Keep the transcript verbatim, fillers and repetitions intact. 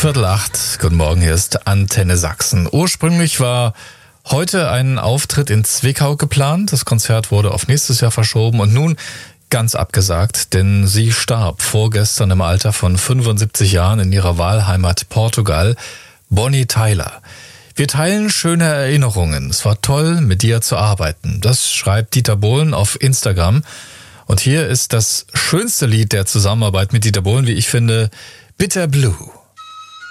Viertel acht, guten Morgen, hier ist Antenne Sachsen. Ursprünglich war heute ein Auftritt in Zwickau geplant. Das Konzert wurde auf nächstes Jahr verschoben und nun ganz abgesagt, denn sie starb vorgestern im Alter von fünfundsiebzig Jahren in ihrer Wahlheimat Portugal, Bonnie Tyler. Wir teilen schöne Erinnerungen. Es war toll, mit dir zu arbeiten. Das schreibt Dieter Bohlen auf Instagram. Und hier ist das schönste Lied der Zusammenarbeit mit Dieter Bohlen, wie ich finde, Bitter Blue.